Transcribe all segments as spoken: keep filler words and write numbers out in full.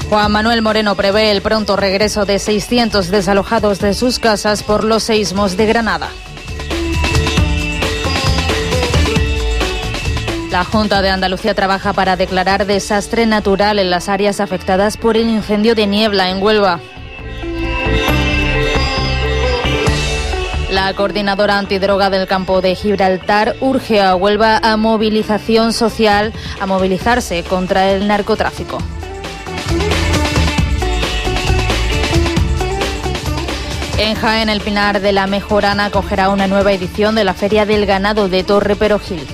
Juan Manuel Moreno prevé el pronto regreso de seiscientos desalojados de sus casas por los seísmos de Granada. La Junta de Andalucía trabaja para declarar desastre natural en las áreas afectadas por el incendio de Niebla en Huelva. La coordinadora antidroga del campo de Gibraltar urge a Huelva a movilización social, a movilizarse contra el narcotráfico. En Jaén, el Pinar de la Mejorana acogerá una nueva edición de la Feria del Ganado de Torre Perojil.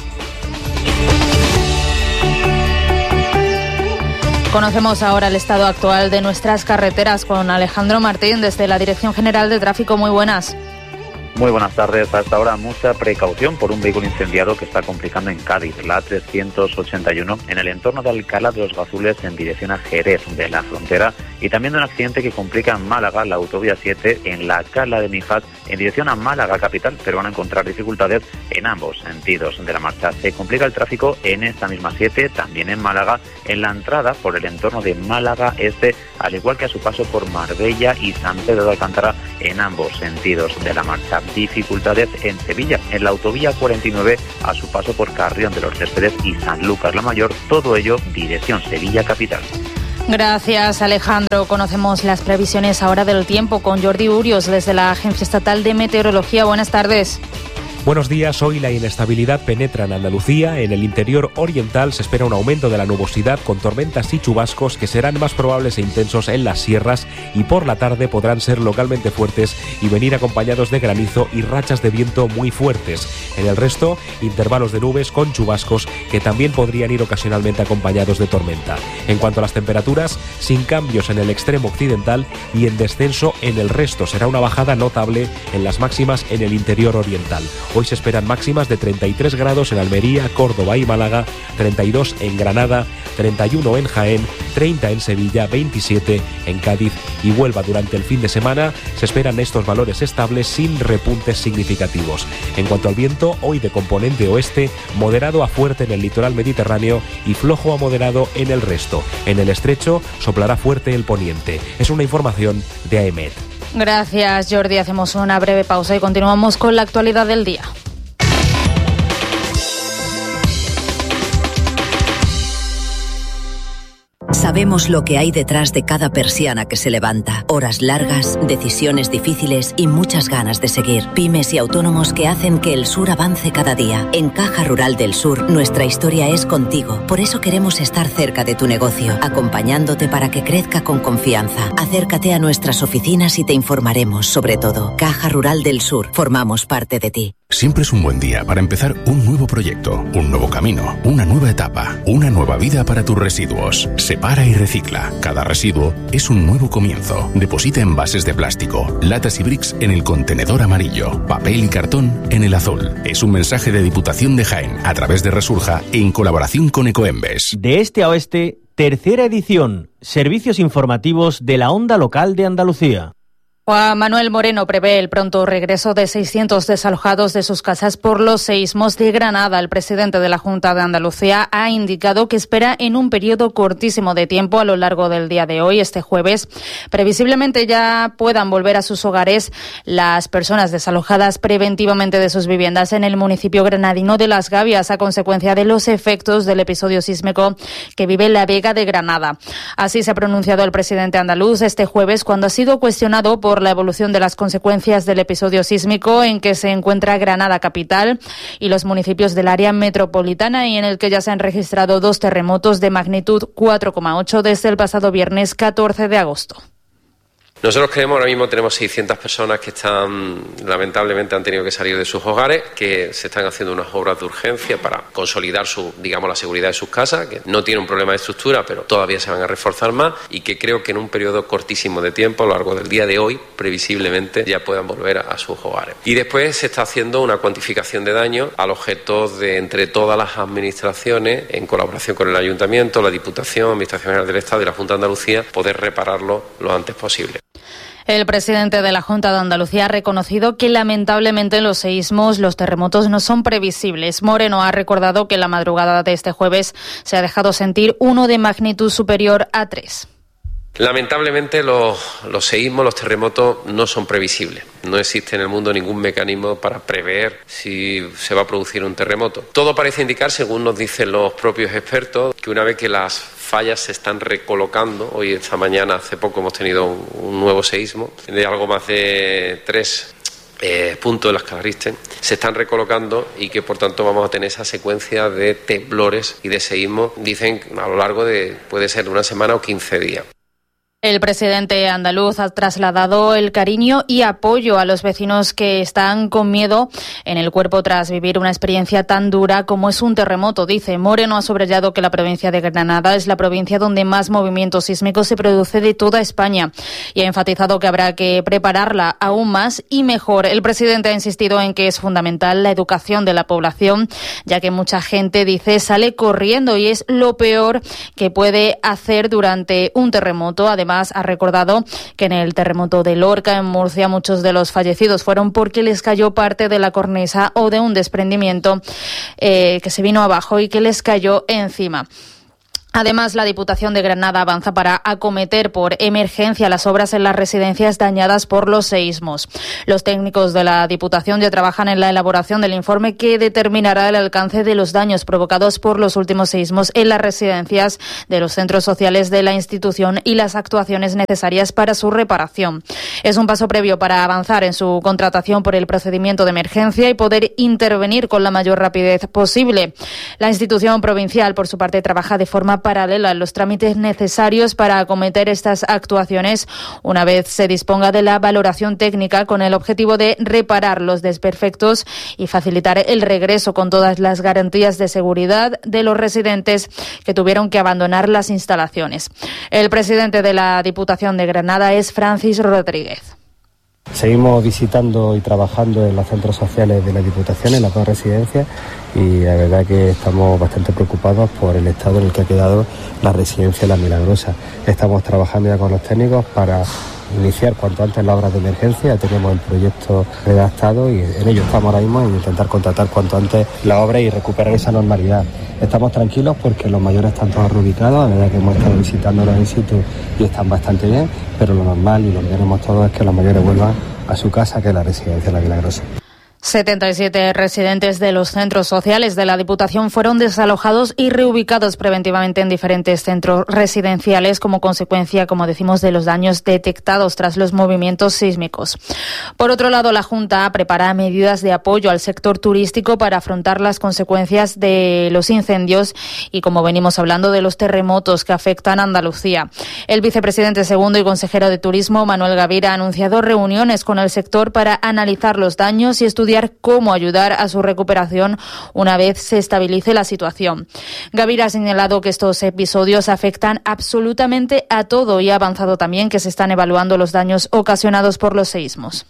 Conocemos ahora el estado actual de nuestras carreteras con Alejandro Martín desde la Dirección General de Tráfico. Muy buenas. Muy buenas tardes. Hasta ahora mucha precaución por un vehículo incendiado que está complicando en Cádiz, la A trescientos ochenta y uno, en el entorno de Alcalá de los Gazules en dirección a Jerez de la Frontera, y también de un accidente que complica en Málaga, la autovía siete, en la Cala de Níjar, en dirección a Málaga capital, pero van a encontrar dificultades en ambos sentidos de la marcha. Se complica el tráfico en esta misma siete, también en Málaga, en la entrada por el entorno de Málaga Este, al igual que a su paso por Marbella y San Pedro de Alcántara, en ambos sentidos de la marcha. Dificultades en Sevilla, en la autovía cuarenta y nueve, a su paso por Carrión de los Céspedes y Sanlúcar la Mayor, todo ello dirección Sevilla capital. Gracias, Alejandro. Conocemos las previsiones ahora del tiempo con Jordi Urios desde la Agencia Estatal de Meteorología. Buenas tardes. Buenos días. Hoy la inestabilidad penetra en Andalucía. En el interior oriental se espera un aumento de la nubosidad con tormentas y chubascos que serán más probables e intensos en las sierras, y por la tarde podrán ser localmente fuertes y venir acompañados de granizo y rachas de viento muy fuertes. En el resto, intervalos de nubes con chubascos que también podrían ir ocasionalmente acompañados de tormenta. En cuanto a las temperaturas, sin cambios en el extremo occidental y en descenso en el resto. Será una bajada notable en las máximas en el interior oriental. Hoy se esperan máximas de treinta y tres grados en Almería, Córdoba y Málaga, treinta y dos en Granada, treinta y uno en Jaén, treinta en Sevilla, veintisiete en Cádiz y Huelva. Durante el fin de semana se esperan estos valores estables sin repuntes significativos. En cuanto al viento, hoy de componente oeste, moderado a fuerte en el litoral mediterráneo y flojo a moderado en el resto. En el estrecho soplará fuerte el poniente. Es una información de AEMET. Gracias, Jordi. Hacemos una breve pausa y continuamos con la actualidad del día. Sabemos lo que hay detrás de cada persiana que se levanta. Horas largas, decisiones difíciles y muchas ganas de seguir. Pymes y autónomos que hacen que el sur avance cada día. En Caja Rural del Sur, nuestra historia es contigo. Por eso queremos estar cerca de tu negocio, acompañándote para que crezca con confianza. Acércate a nuestras oficinas y te informaremos sobre todo. Caja Rural del Sur, formamos parte de ti. Siempre es un buen día para empezar un nuevo proyecto, un nuevo camino, una nueva etapa, una nueva vida para tus residuos. Separa y recicla. Cada residuo es un nuevo comienzo. Deposita envases de plástico, latas y bricks en el contenedor amarillo, papel y cartón en el azul. Es un mensaje de Diputación de Jaén a través de Resurja en colaboración con Ecoembes. De este a oeste, tercera edición. Servicios informativos de la onda local de Andalucía. Juan Manuel Moreno prevé el pronto regreso de seiscientos desalojados de sus casas por los seísmos de Granada. El presidente de la Junta de Andalucía ha indicado que espera en un periodo cortísimo de tiempo a lo largo del día de hoy, este jueves, previsiblemente ya puedan volver a sus hogares las personas desalojadas preventivamente de sus viviendas en el municipio granadino de Las Gavias a consecuencia de los efectos del episodio sísmico que vive la Vega de Granada. Así se ha pronunciado el presidente andaluz este jueves cuando ha sido cuestionado por la evolución de las consecuencias del episodio sísmico en que se encuentra Granada capital y los municipios del área metropolitana, y en el que ya se han registrado dos terremotos de magnitud cuatro coma ocho desde el pasado viernes catorce de agosto. Nosotros creemos, ahora mismo tenemos seiscientas personas que están, lamentablemente han tenido que salir de sus hogares, que se están haciendo unas obras de urgencia para consolidar su, digamos, la seguridad de sus casas, que no tiene un problema de estructura, pero todavía se van a reforzar más, y que creo que en un periodo cortísimo de tiempo, a lo largo del día de hoy, previsiblemente ya puedan volver a, a sus hogares. Y después se está haciendo una cuantificación de daños al objeto de, entre todas las administraciones, en colaboración con el Ayuntamiento, la Diputación, Administración General del Estado y la Junta de Andalucía, poder repararlo lo antes posible. El presidente de la Junta de Andalucía ha reconocido que lamentablemente los seísmos, los terremotos no son previsibles. Moreno ha recordado que la madrugada de este jueves se ha dejado sentir uno de magnitud superior a tres. Lamentablemente los, los seísmos, los terremotos no son previsibles. No existe en el mundo ningún mecanismo para prever si se va a producir un terremoto. Todo parece indicar, según nos dicen los propios expertos, que una vez que las fallas se están recolocando, hoy esta mañana, hace poco hemos tenido un, un nuevo seísmo de algo más de tres eh, puntos de la escala Richter, se están recolocando y que por tanto vamos a tener esa secuencia de temblores y de seísmos, dicen a lo largo de, puede ser una semana o quince días. El presidente andaluz ha trasladado el cariño y apoyo a los vecinos que están con miedo en el cuerpo tras vivir una experiencia tan dura como es un terremoto. Dice Moreno ha subrayado que la provincia de Granada es la provincia donde más movimiento sísmico se produce de toda España y ha enfatizado que habrá que prepararla aún más y mejor. El presidente ha insistido en que es fundamental la educación de la población, ya que mucha gente, dice, sale corriendo y es lo peor que puede hacer durante un terremoto. Además, ha recordado que en el terremoto de Lorca, en Murcia, muchos de los fallecidos fueron porque les cayó parte de la cornisa o de un desprendimiento eh, que se vino abajo y que les cayó encima. Además, la Diputación de Granada avanza para acometer por emergencia las obras en las residencias dañadas por los seísmos. Los técnicos de la Diputación ya trabajan en la elaboración del informe que determinará el alcance de los daños provocados por los últimos seísmos en las residencias de los centros sociales de la institución y las actuaciones necesarias para su reparación. Es un paso previo para avanzar en su contratación por el procedimiento de emergencia y poder intervenir con la mayor rapidez posible. La institución provincial, por su parte, trabaja de forma paralela en los trámites necesarios para acometer estas actuaciones una vez se disponga de la valoración técnica con el objetivo de reparar los desperfectos y facilitar el regreso con todas las garantías de seguridad de los residentes que tuvieron que abandonar las instalaciones. El presidente de la Diputación de Granada es Francis Rodríguez. Seguimos visitando y trabajando en los centros sociales de la Diputación, en las dos residencias, y la verdad que estamos bastante preocupados por el estado en el que ha quedado la residencia La Milagrosa. Estamos trabajando ya con los técnicos para iniciar cuanto antes la obra de emergencia. Ya tenemos el proyecto redactado y en ello estamos ahora mismo, en intentar contratar cuanto antes la obra y recuperar esa normalidad. Estamos tranquilos porque los mayores están todos reubicados, la verdad que hemos estado visitándolos in situ y están bastante bien, pero lo normal y lo que queremos todos es que los mayores vuelvan a su casa, que es la residencia La Milagrosa. setenta y siete residentes de los centros sociales de la Diputación fueron desalojados y reubicados preventivamente en diferentes centros residenciales como consecuencia, como decimos, de los daños detectados tras los movimientos sísmicos. Por otro lado, la Junta prepara medidas de apoyo al sector turístico para afrontar las consecuencias de los incendios y, como venimos hablando, de los terremotos que afectan a Andalucía. El vicepresidente segundo y consejero de Turismo, Manuel Gavira, ha anunciado reuniones con el sector para analizar los daños y estudiar cómo ayudar a su recuperación una vez se estabilice la situación. Gavira ha señalado que estos episodios afectan absolutamente a todo y ha avanzado también que se están evaluando los daños ocasionados por los seísmos.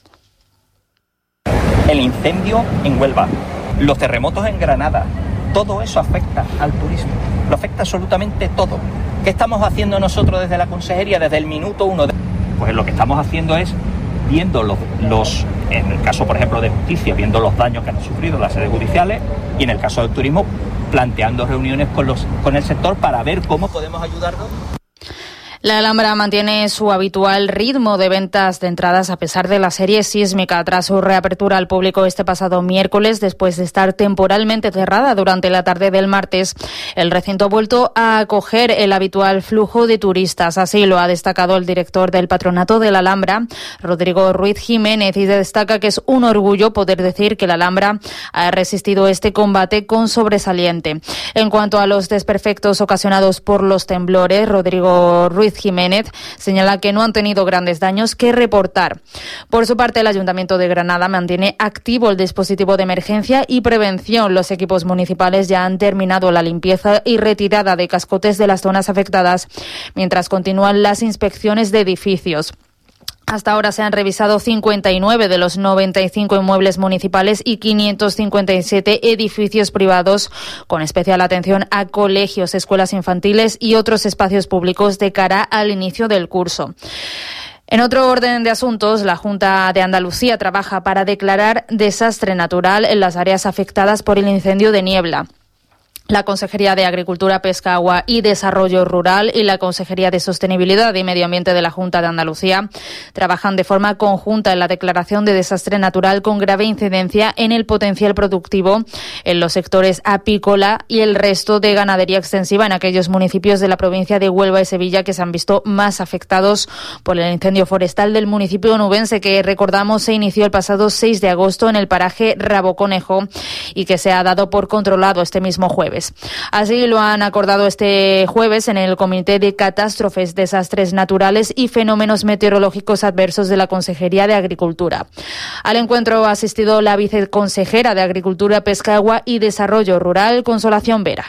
El incendio en Huelva, los terremotos en Granada, todo eso afecta al turismo, lo afecta absolutamente todo. ¿Qué estamos haciendo nosotros desde la consejería desde el minuto uno? Pues lo que estamos haciendo es viendo los, los, en el caso, por ejemplo, de justicia, viendo los daños que han sufrido las sedes judiciales y en el caso del turismo, planteando reuniones con, los, con el sector para ver cómo podemos ayudarnos. La Alhambra mantiene su habitual ritmo de ventas de entradas a pesar de la serie sísmica tras su reapertura al público este pasado miércoles después de estar temporalmente cerrada durante la tarde del martes. El recinto ha vuelto a acoger el habitual flujo de turistas. Así lo ha destacado el director del Patronato de la Alhambra, Rodrigo Ruiz Jiménez, y destaca que es un orgullo poder decir que la Alhambra ha resistido este combate con sobresaliente. En cuanto a los desperfectos ocasionados por los temblores, Rodrigo Ruiz Jiménez señala que no han tenido grandes daños que reportar. Por su parte, el Ayuntamiento de Granada mantiene activo el dispositivo de emergencia y prevención. Los equipos municipales ya han terminado la limpieza y retirada de cascotes de las zonas afectadas, mientras continúan las inspecciones de edificios. Hasta ahora se han revisado cincuenta y nueve de los noventa y cinco inmuebles municipales y quinientos cincuenta y siete edificios privados, con especial atención a colegios, escuelas infantiles y otros espacios públicos de cara al inicio del curso. En otro orden de asuntos, la Junta de Andalucía trabaja para declarar desastre natural en las áreas afectadas por el incendio de Niebla. La Consejería de Agricultura, Pesca, Agua y Desarrollo Rural y la Consejería de Sostenibilidad y Medio Ambiente de la Junta de Andalucía trabajan de forma conjunta en la declaración de desastre natural con grave incidencia en el potencial productivo en los sectores apícola y el resto de ganadería extensiva en aquellos municipios de la provincia de Huelva y Sevilla que se han visto más afectados por el incendio forestal del municipio onubense que, recordamos, se inició el pasado seis de agosto en el paraje Raboconejo y que se ha dado por controlado este mismo jueves. Así lo han acordado este jueves en el Comité de Catástrofes, Desastres Naturales y Fenómenos Meteorológicos Adversos de la Consejería de Agricultura. Al encuentro ha asistido la viceconsejera de Agricultura, Pesca, Agua y Desarrollo Rural, Consolación Vera.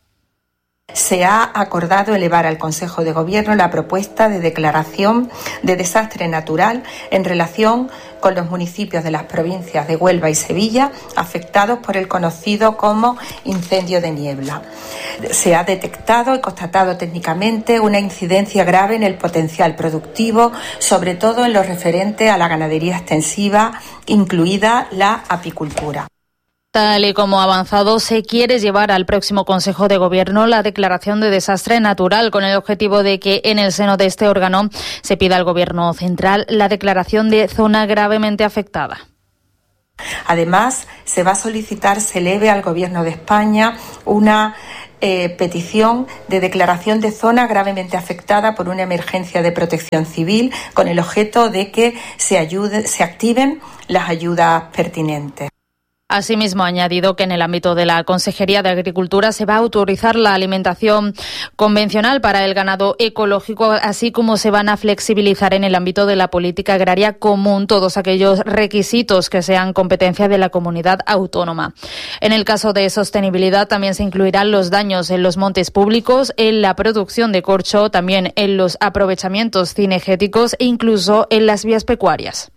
Se ha acordado elevar al Consejo de Gobierno la propuesta de declaración de desastre natural en relación con los municipios de las provincias de Huelva y Sevilla afectados por el conocido como incendio de niebla. Se ha detectado y constatado técnicamente una incidencia grave en el potencial productivo, sobre todo en lo referente a la ganadería extensiva, incluida la apicultura. Tal y como ha avanzado, se quiere llevar al próximo Consejo de Gobierno la declaración de desastre natural con el objetivo de que en el seno de este órgano se pida al Gobierno central la declaración de zona gravemente afectada. Además, se va a solicitar se eleve al Gobierno de España una eh, petición de declaración de zona gravemente afectada por una emergencia de protección civil con el objeto de que se, ayude, se activen las ayudas pertinentes. Asimismo, ha añadido que en el ámbito de la Consejería de Agricultura se va a autorizar la alimentación convencional para el ganado ecológico, así como se van a flexibilizar en el ámbito de la política agraria común todos aquellos requisitos que sean competencia de la comunidad autónoma. En el caso de sostenibilidad también se incluirán los daños en los montes públicos, en la producción de corcho, también en los aprovechamientos cinegéticos e incluso en las vías pecuarias.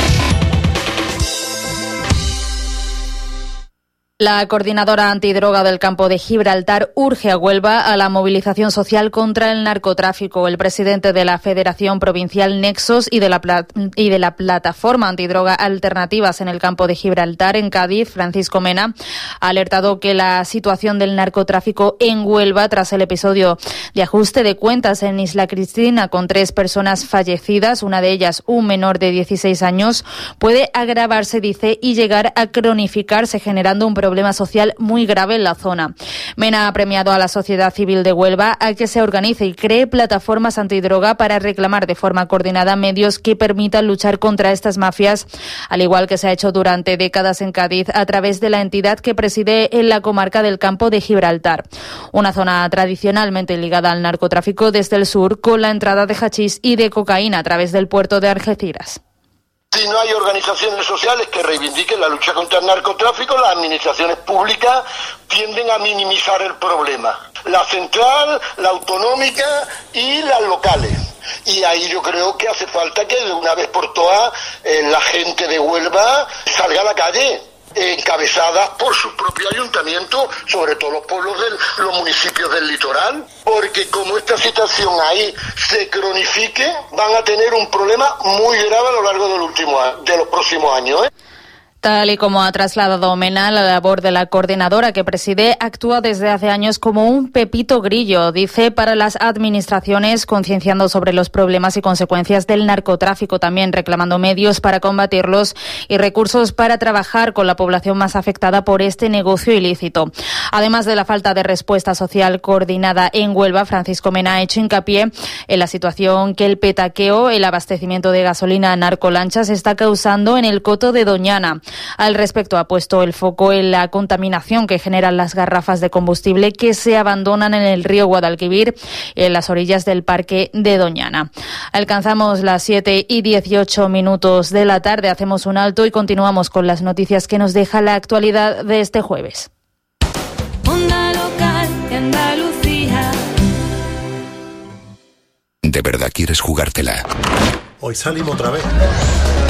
La coordinadora antidroga del campo de Gibraltar urge a Huelva a la movilización social contra el narcotráfico. El presidente de la Federación Provincial Nexos y de la, y de la Plataforma Antidroga Alternativas en el campo de Gibraltar, en Cádiz, Francisco Mena, ha alertado que la situación del narcotráfico en Huelva, tras el episodio de ajuste de cuentas en Isla Cristina con tres personas fallecidas, una de ellas un menor de dieciséis años, puede agravarse, dice, y llegar a cronificarse, generando un problema problema social muy grave en la zona. Mena ha premiado a la sociedad civil de Huelva a que se organice y cree plataformas antidroga para reclamar de forma coordinada medios que permitan luchar contra estas mafias, al igual que se ha hecho durante décadas en Cádiz a través de la entidad que preside en la comarca del Campo de Gibraltar, una zona tradicionalmente ligada al narcotráfico desde el sur, con la entrada de hachís y de cocaína a través del puerto de Algeciras. Si no hay organizaciones sociales que reivindiquen la lucha contra el narcotráfico, las administraciones públicas tienden a minimizar el problema. La central, la autonómica y las locales. Y ahí yo creo que hace falta que de una vez por todas eh, la gente de Huelva salga a la calle, encabezadas por su propio ayuntamiento, sobre todo los pueblos de los municipios del litoral, porque como esta situación ahí se cronifique, van a tener un problema muy grave a lo largo del último, de los próximos años, ¿eh? Tal y como ha trasladado Mena, la labor de la coordinadora que preside actúa desde hace años como un pepito grillo, dice, para las administraciones, concienciando sobre los problemas y consecuencias del narcotráfico, también reclamando medios para combatirlos y recursos para trabajar con la población más afectada por este negocio ilícito. Además de la falta de respuesta social coordinada en Huelva, Francisco Mena ha hecho hincapié en la situación que el petaqueo, el abastecimiento de gasolina a narcolanchas, está causando en el coto de Doñana. Al respecto, ha puesto el foco en la contaminación que generan las garrafas de combustible que se abandonan en el río Guadalquivir y en las orillas del parque de Doñana. Alcanzamos las siete y dieciocho minutos de la tarde, hacemos un alto y continuamos con las noticias que nos deja la actualidad de este jueves. Onda local de Andalucía. ¿De verdad quieres jugártela? Hoy salimos otra vez.